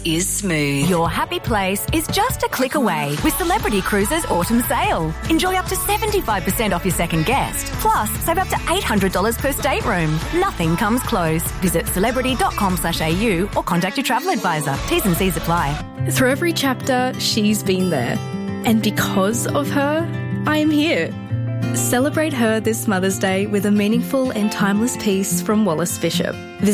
is smooth. Your happy place is just a click away with Celebrity Cruises Autumn Sale. Enjoy up to 75% off your second guest. Plus, save up to $800 per stateroom. Nothing comes close. Visit celebrity.com.au or contact your travel advisor. T's and C's apply. Through every chapter, she's been there. And because of her, I am here. Celebrate her this Mother's Day with a meaningful and timeless piece from Wallace Bishop.